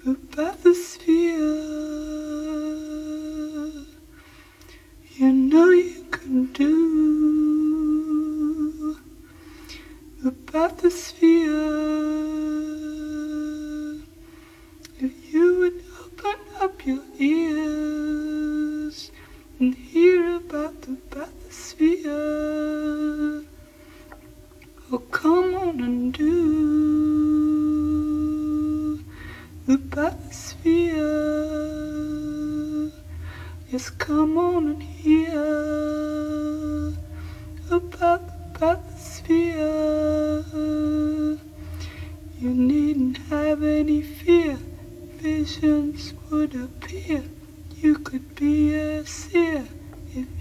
about the sphere. You know you can do about the sphere. If you would open up your ears and hear about the bathysphere. Oh, come on and do the bathysphere. Yes, come on and hear about the bathysphere. You needn't have any fear, visions would appear. You could be a seer if